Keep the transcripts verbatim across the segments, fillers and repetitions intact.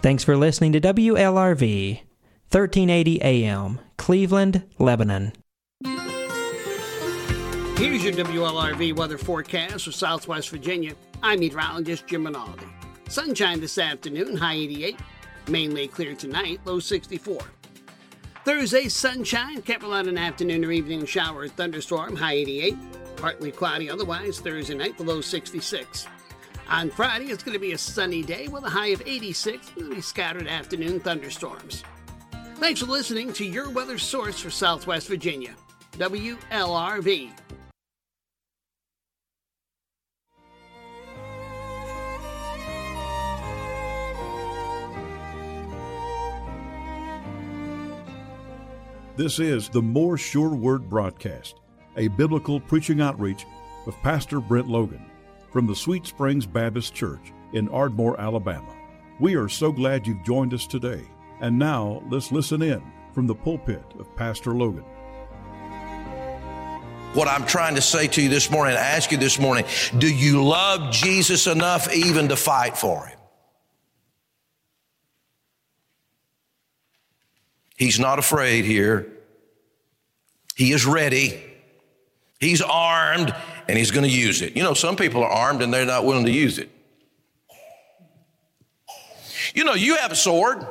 Thanks for listening to W L R V, thirteen eighty A M, Cleveland, Lebanon. Here's your W L R V weather forecast for Southwest Virginia. I'm meteorologist Jim Rinaldi. Sunshine this afternoon, high eighty-eight. Mainly clear tonight, low sixty-four. Thursday, sunshine, kept on an afternoon or evening shower or thunderstorm, high eighty-eight. Partly cloudy otherwise, Thursday night, the low sixty-six. On Friday, it's going to be a sunny day with a high of eighty-six. There'll be scattered afternoon thunderstorms. Thanks for listening to your weather source for Southwest Virginia, W L R V. This is the More Sure Word broadcast, a biblical preaching outreach of Pastor Brent Logan from the Sweet Springs Baptist Church in Ardmore, Alabama. We are so glad you've joined us today. And now let's listen in from the pulpit of Pastor Logan. What I'm trying to say to you this morning, ask you this morning, do you love Jesus enough even to fight for him? He's not afraid here. He is ready. He's armed, and he's going to use it. You know, some people are armed, and they're not willing to use it. You know, you have a sword.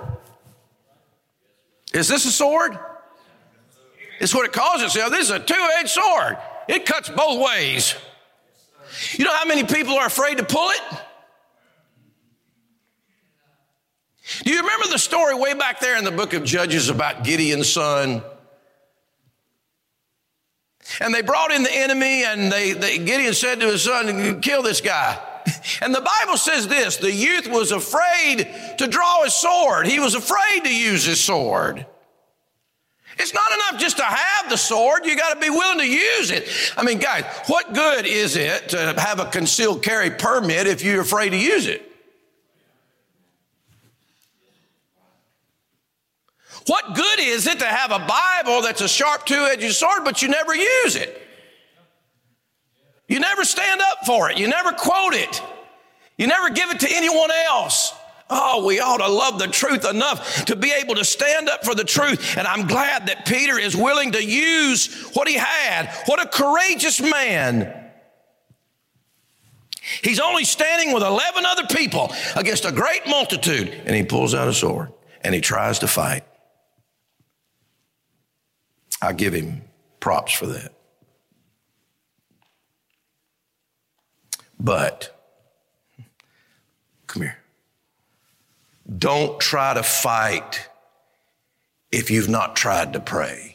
Is this a sword? It's what it calls itself. This is a two-edged sword. It cuts both ways. You know how many people are afraid to pull it? Do you remember the story way back there in the book of Judges about Gideon's son? And they brought in the enemy, and they, they Gideon said to his son, kill this guy. And the Bible says this, the youth was afraid to draw his sword. He was afraid to use his sword. It's not enough just to have the sword. You got to be willing to use it. I mean, guys, what good is it to have a concealed carry permit if you're afraid to use it? What good is it to have a Bible that's a sharp two-edged sword, but you never use it? You never stand up for it. You never quote it. You never give it to anyone else. Oh, we ought to love the truth enough to be able to stand up for the truth. And I'm glad that Peter is willing to use what he had. What a courageous man. He's only standing with eleven other people against a great multitude. And he pulls out a sword and he tries to fight. I give him props for that. But, come here. Don't try to fight if you've not tried to pray.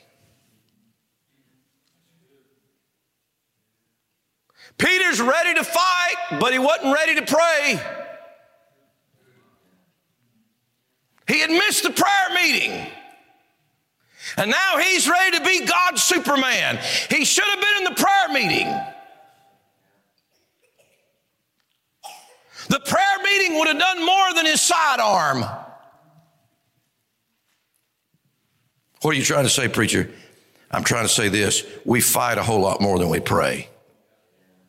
Peter's ready to fight, but he wasn't ready to pray. He had missed the prayer meeting. And now he's ready to be God's Superman. He should have been in the prayer meeting. The prayer meeting would have done more than his sidearm. What are you trying to say, preacher? I'm trying to say this. We fight a whole lot more than we pray.